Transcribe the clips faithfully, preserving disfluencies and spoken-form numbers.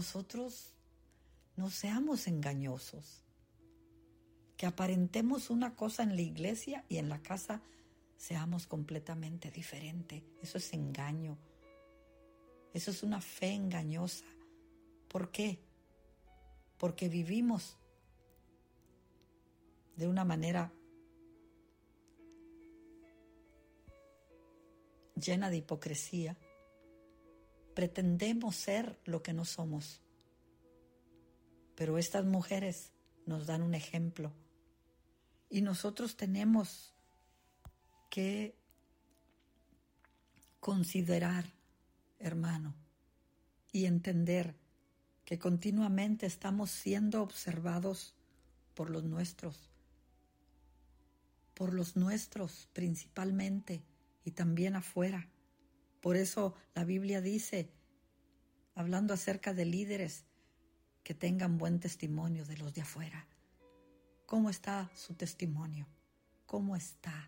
nosotros no seamos engañosos, que aparentemos una cosa en la iglesia y en la casa seamos completamente diferente. Eso es engaño. Eso es una fe engañosa. ¿Por qué? Porque vivimos de una manera llena de hipocresía. Pretendemos ser lo que no somos. Pero estas mujeres nos dan un ejemplo. Y nosotros tenemos que considerar, hermano, y entender que continuamente estamos siendo observados por los nuestros, por los nuestros principalmente y también afuera. Por eso la Biblia dice, hablando acerca de líderes, que tengan buen testimonio de los de afuera. ¿Cómo está su testimonio? ¿Cómo está?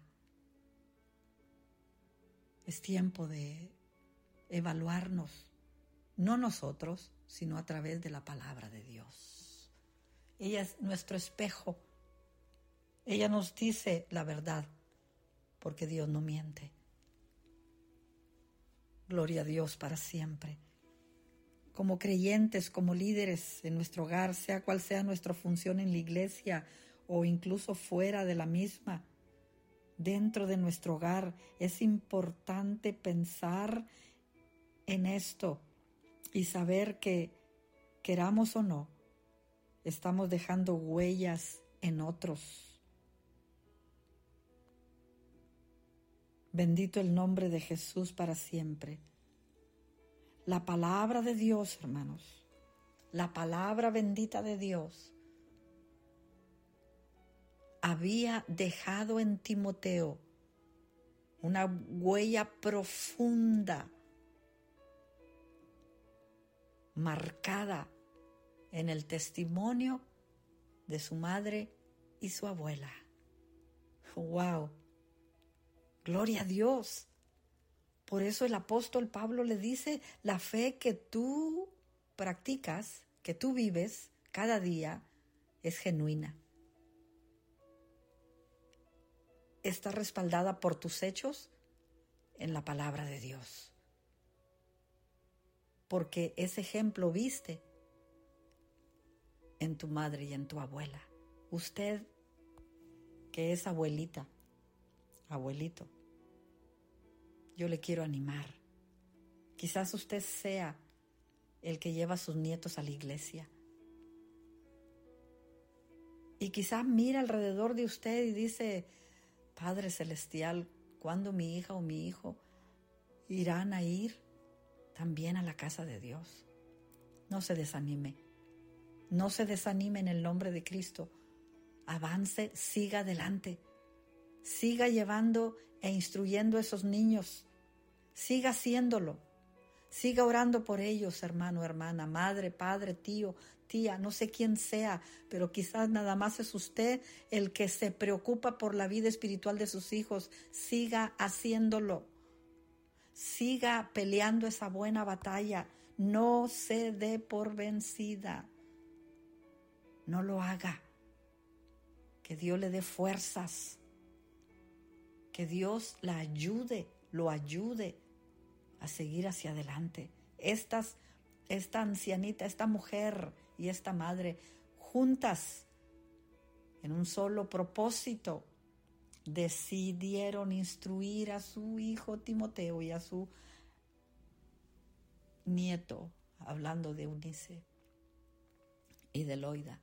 Es tiempo de evaluarnos, no nosotros, sino a través de la palabra de Dios. Ella es nuestro espejo. Ella nos dice la verdad, porque Dios no miente. Gloria a Dios para siempre. Como creyentes, como líderes en nuestro hogar, sea cual sea nuestra función en la iglesia o incluso fuera de la misma, dentro de nuestro hogar, es importante pensar en esto y saber que, queramos o no, estamos dejando huellas en otros. Bendito el nombre de Jesús para siempre. La palabra de Dios, hermanos, la palabra bendita de Dios había dejado en Timoteo una huella profunda, marcada en el testimonio de su madre y su abuela. ¡Wow! ¡Gloria a Dios! Por eso el apóstol Pablo le dice, la fe que tú practicas, que tú vives cada día, es genuina. Está respaldada por tus hechos en la palabra de Dios. Porque ese ejemplo viste en tu madre y en tu abuela. Usted, que es abuelita, abuelito, yo le quiero animar. Quizás usted sea el que lleva a sus nietos a la iglesia. Y quizás mira alrededor de usted y dice, Padre Celestial, ¿cuándo mi hija o mi hijo irán a ir también a la casa de Dios? No se desanime. No se desanime en el nombre de Cristo. Avance, siga adelante. Siga llevando e instruyendo a esos niños. Siga haciéndolo. Siga orando por ellos, hermano, hermana, madre, padre, tío, tía, no sé quién sea, pero quizás nada más es usted el que se preocupa por la vida espiritual de sus hijos. Siga haciéndolo. Siga peleando esa buena batalla. No se dé por vencida. No lo haga. Que Dios le dé fuerzas. Que Dios la ayude, lo ayude a seguir hacia adelante. Estas, esta ancianita, esta mujer y esta madre, juntas, en un solo propósito, decidieron instruir a su hijo Timoteo y a su nieto, hablando de Eunice y de Loida.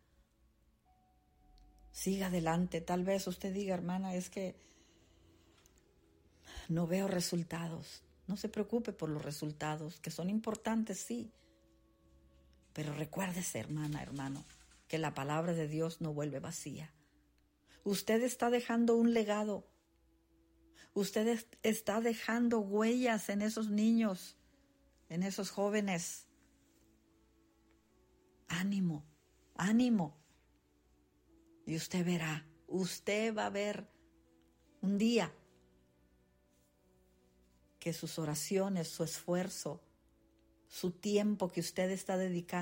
Siga adelante. Tal vez usted diga, hermana, es que no veo resultados. No se preocupe por los resultados, que son importantes, sí. Pero recuérdese, hermana, hermano, que la palabra de Dios no vuelve vacía. Usted está dejando un legado. Usted está dejando huellas en esos niños, en esos jóvenes. Ánimo, ánimo. Y usted verá, usted va a ver un día que sus oraciones, su esfuerzo, su tiempo que usted está dedicando